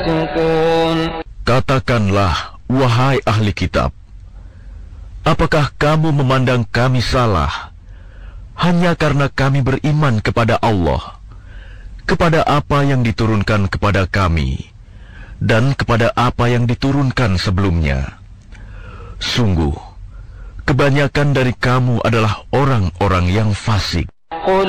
فاسقون. Katakanlah, wahai ahli kitab, apakah kamu memandang kami salah hanya karena kami beriman kepada Allah, kepada apa yang diturunkan kepada kami, dan kepada apa yang diturunkan sebelumnya? Sungguh, kebanyakan dari kamu adalah orang-orang yang fasik.